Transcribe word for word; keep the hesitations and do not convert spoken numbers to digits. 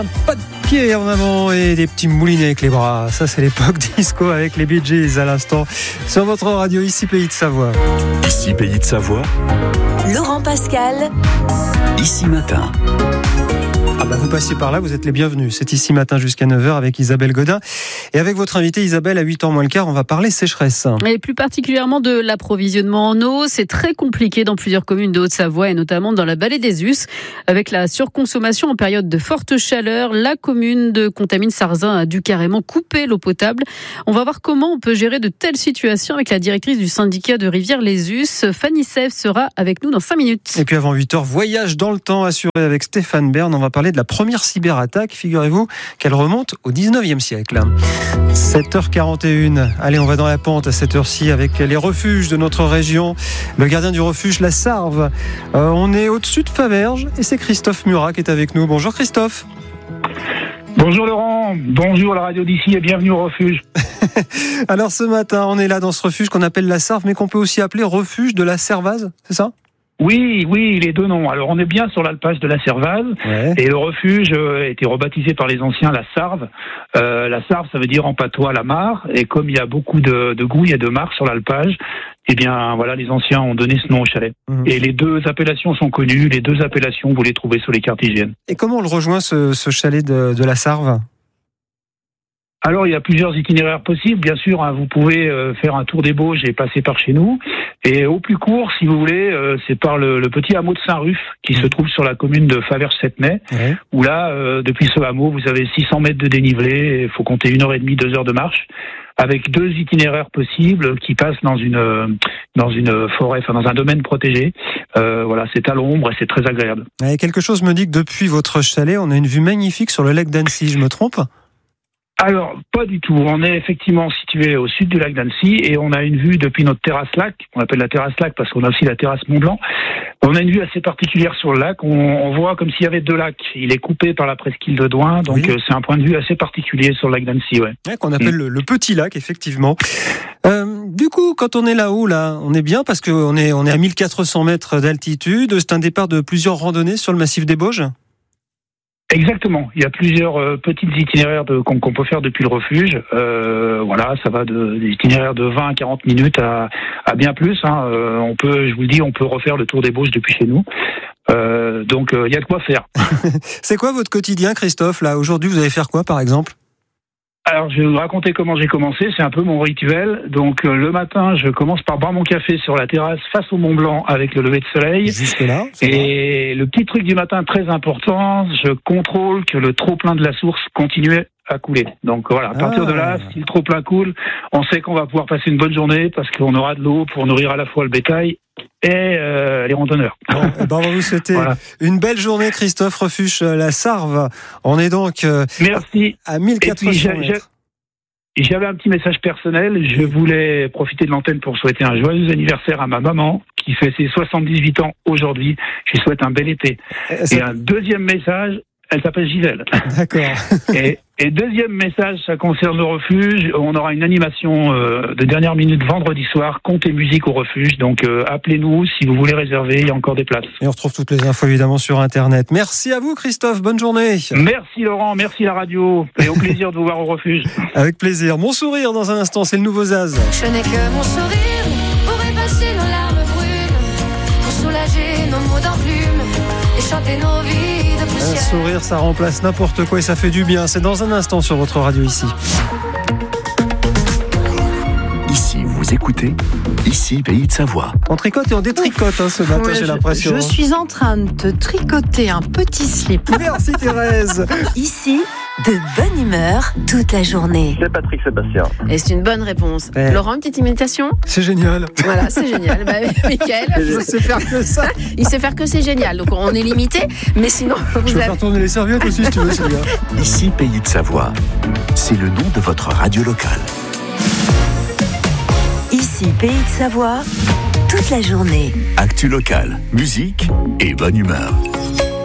Pas de pied en avant et des petits moulinets avec les bras. Ça, c'est l'époque disco avec les Bee Gees à l'instant. Sur votre radio, ici Pays de Savoie. Ici Pays de Savoie. Laurent Pascal. Ici Matin. Ah bah vous passiez par là, vous êtes les bienvenus. C'est Ici Matin jusqu'à neuf heures avec Isabelle Godin. Et avec votre invitée Isabelle, à huit heures moins le quart, on va parler sécheresse. Et plus particulièrement de l'approvisionnement en eau. C'est très compliqué dans plusieurs communes de Haute-Savoie et notamment dans la vallée des Us. Avec la surconsommation en période de forte chaleur, la commune de Contamine-Sarzin a dû carrément couper l'eau potable. On va voir comment on peut gérer de telles situations avec la directrice du syndicat de Rivière-les-Us. Fanny Sèvres sera avec nous dans cinq minutes. Et puis avant huit heures, voyage dans le temps assuré avec Stéphane Bern. On va parler de la première cyberattaque. Figurez-vous qu'elle remonte au dix-neuvième siècle. sept heures quarante et une. Allez, on va dans la pente à cette heure-ci avec les refuges de notre région. Le gardien du refuge, la Sarve. Euh, on est au-dessus de Faverges et c'est Christophe Murat qui est avec nous. Bonjour Christophe. Bonjour Laurent, bonjour la radio d'ici et bienvenue au refuge. Alors ce matin, on est là dans ce refuge qu'on appelle la Sarve, mais qu'on peut aussi appeler refuge de la Servaz, c'est ça ? Oui, oui, les deux noms. Alors on est bien sur l'alpage de la Servaz, ouais. Et le refuge a été rebaptisé par les anciens la Sarve. Euh, la Sarve, ça veut dire en patois la mare, et comme il y a beaucoup de, de gouilles et de mares sur l'alpage, eh bien voilà, les anciens ont donné ce nom au chalet. Mmh. Et les deux appellations sont connues, les deux appellations vous les trouvez sur les cartes hygiène. Et comment on le rejoint ce, ce chalet de, de la Sarve ? Alors, il y a plusieurs itinéraires possibles. Bien sûr, hein, vous pouvez euh, faire un tour des Bauges et passer par chez nous. Et au plus court, si vous voulez, euh, c'est par le, le petit hameau de Saint-Ruf qui mmh. se trouve sur la commune de Faverges-Sept-Mai. Ouais. Où là, euh, depuis ce hameau, vous avez six cents mètres de dénivelé. Il faut compter une heure et demie, deux heures de marche. Avec deux itinéraires possibles qui passent dans une dans une forêt, enfin dans un domaine protégé. Euh, voilà, c'est à l'ombre et c'est très agréable. Et quelque chose me dit que depuis votre chalet, on a une vue magnifique sur le lac d'Annecy. Je me trompe ? Alors, pas du tout. On est effectivement situé au sud du lac d'Annecy et on a une vue depuis notre terrasse lac. On appelle la terrasse lac parce qu'on a aussi la terrasse Mont-Blanc. On a une vue assez particulière sur le lac. On, on voit comme s'il y avait deux lacs. Il est coupé par la presqu'île de Douin, donc oui. euh, c'est un point de vue assez particulier sur le lac d'Annecy. Ouais. Ouais, qu'on appelle mmh. le, le petit lac, effectivement. Euh, du coup, quand on est là-haut, là, on est bien parce qu'on est, on est à mille quatre cents mètres d'altitude. C'est un départ de plusieurs randonnées sur le massif des Bauges. Exactement. Il y a plusieurs euh, petites itinéraires de, qu'on, qu'on peut faire depuis le refuge. Euh, voilà, ça va de, des itinéraires de vingt à quarante minutes à, à bien plus. Hein. Euh, on peut, je vous le dis, on peut refaire le tour des Bauges depuis chez nous. Euh, donc, il euh, y a de quoi faire. C'est quoi votre quotidien, Christophe ? Là, aujourd'hui, vous allez faire quoi, par exemple ? Alors, je vais vous raconter comment j'ai commencé. C'est un peu mon rituel. Donc, euh, le matin, je commence par boire mon café sur la terrasse face au Mont Blanc avec le lever de soleil. Jusque-là. Et le petit truc du matin très important, je contrôle que le trop-plein de la source continue à couler. Donc voilà, à partir ah. de là, si le trop-plein coule, on sait qu'on va pouvoir passer une bonne journée parce qu'on aura de l'eau pour nourrir à la fois le bétail et euh, les randonneurs. Bon, eh ben on va vous souhaiter voilà. une belle journée, Christophe. Refuge la Sarve. On est donc euh, Merci. à mille quatre cents mètres. J'avais un petit message personnel. Je voulais profiter de l'antenne pour souhaiter un joyeux anniversaire à ma maman qui fait ses soixante-dix-huit ans aujourd'hui. Je lui souhaite un bel été. Et, et un deuxième message, elle s'appelle Gisèle. D'accord. Et, et deuxième message, ça concerne le refuge. On aura une animation euh, de dernière minute vendredi soir, conte et musique au refuge. Donc euh, appelez-nous si vous voulez réserver, il y a encore des places. Et on retrouve toutes les infos évidemment sur Internet. Merci à vous Christophe, bonne journée. Merci Laurent, merci la radio. Et au plaisir de vous voir au refuge. Avec plaisir. Mon sourire dans un instant, c'est le nouveau Zaz. Je n'ai que mon sourire pour effacer nos larmes brunes, pour soulager nos mots d'enclume et chanter nos vies. Un sourire, ça remplace n'importe quoi et ça fait du bien. C'est dans un instant sur votre radio ici. Ici, vous écoutez Ici, Pays de Savoie. On tricote et on détricote hein, ce matin, ouais, j'ai l'impression. Je, je suis en train de te tricoter un petit slip. Merci Thérèse. Ici, de bonne humeur toute la journée. C'est Patrick Sébastien. Et c'est une bonne réponse. Eh. Laurent, une petite imitation ? C'est génial. Voilà, c'est génial. Bah, Mickaël, je sais faire que ça. Il sait faire que c'est génial. Donc on est limité, mais sinon. Vous je peux avez... faire tourner les serviettes aussi si tu veux, Sylvia. Ici, Pays de Savoie. C'est le nom de votre radio locale. Ici, Pays de Savoie, toute la journée. Actu locale, musique et bonne humeur.